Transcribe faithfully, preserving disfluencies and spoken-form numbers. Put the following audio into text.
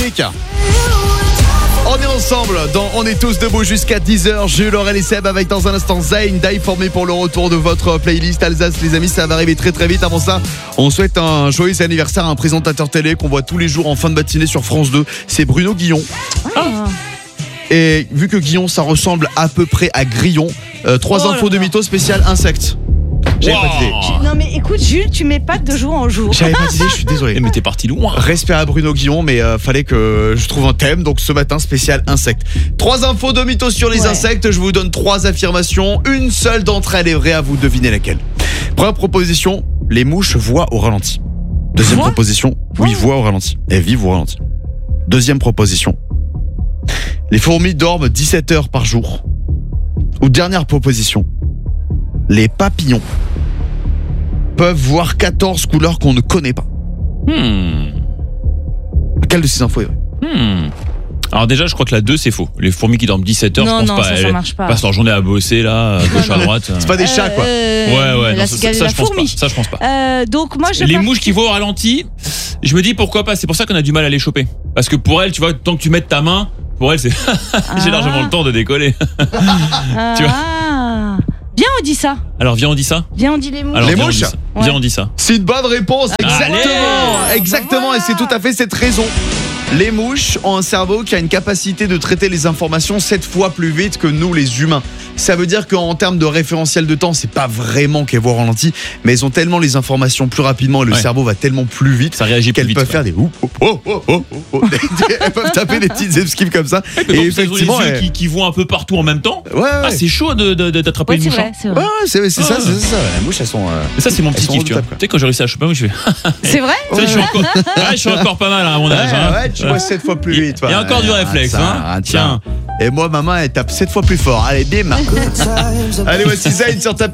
Patrick. On est ensemble dans On est tous debout jusqu'à dix heures. Jules, Aurel et Seb avec dans un instant Zayn, Die formé pour le retour de votre playlist Alsace. Les amis, ça va arriver très très vite. Avant ça, on souhaite un joyeux anniversaire à un présentateur télé qu'on voit tous les jours en fin de matinée sur France deux. C'est Bruno Guillon. Ah. Et vu que Guillon, ça ressemble à peu près à Grillon, euh, trois Oh infos de mythos spécial insectes. J'avais Wow. pas d'idée. Non mais écoute Jules, tu m'épates de jour en jour. J'avais pas d'idée, je suis désolé. Eh, mais t'es parti loin. Respect à Bruno Guillon, mais euh, fallait que je trouve un thème. Donc ce matin, spécial insectes. Trois infos de mythos sur les Ouais. insectes. Je vous donne trois affirmations. Une seule d'entre elles est vraie, à vous de deviner laquelle. Première proposition, les mouches voient au ralenti. Deuxième Voient proposition, oui, voient au ralenti. Elles vivent au ralenti. Deuxième proposition, les fourmis dorment dix-sept heures par jour. Ou dernière proposition, les papillons peuvent voir quatorze couleurs qu'on ne connaît pas. Hmm. Quelle de ces infos est vraie? Hmm. Alors déjà, je crois que la deux c'est faux. Les fourmis qui dorment dix-sept heures, Non, je pense non, pas. ça, ça Elles marche pas. passent leur journée à bosser là, à gauche à droite. C'est pas des chats, quoi. Euh, Ouais, ouais, la non, ça, cigale ça, et la je pense fourmi. pas. Ça, je pense pas. Euh, donc moi je Les pars- mouches qui voient au ralenti, je me dis pourquoi pas. C'est pour ça qu'on a du mal à les choper. Parce que pour elles, tu vois, tant que tu mets ta main, pour elles, c'est j'ai largement le temps de décoller. Ah. tu vois. Viens on dit ça. Alors viens, on dit ça. Viens on dit les mouches. Alors, Les viens, on mouches dit ça. Ouais. Viens, on dit ça. C'est une bonne réponse, exactement. Allez. Exactement, et c'est tout à fait cette raison. Les mouches ont un cerveau qui a une capacité de traiter les informations sept fois plus vite que nous les humains. Ça veut dire qu'en termes de référentiel de temps, c'est pas vraiment qu'elles voient au ralenti, mais elles ont tellement les informations plus rapidement et le Ouais. cerveau va tellement plus vite Ça réagit plus qu'elles vite. peuvent ouais. faire des ouh, oh, oh, oh, oh, oh. Elles peuvent taper des petites esquives comme ça. Ouais, mais Et donc, ils ont effectivement, les yeux elles- qui, qui voient un peu partout en même temps. ouais, ouais. Ah, c'est chaud de, de- de- d'attraper Ouais, une c'est mouche. vrai, hein. c'est Ouais, vrai. ouais, c'est c'est ça, Ah. c'est ça. Les mouches, elles sont. euh, Mais ça, c'est mon Elles petit sont kiff, tu vois. redoutables, quoi. Tu sais, quand j'ai réussi à choper, moi, je fais. C'est vrai Tu sais, je suis encore, ouais, je suis encore pas mal hein, à mon Ouais, âge. hein. ouais, tu vois sept fois plus vite. Il y a ouais. encore du réflexe, Ah, ça, hein. ah, Tiens. Et moi, ma main, elle tape sept fois plus fort. Allez, bim. Allez, voici Zayn sur ta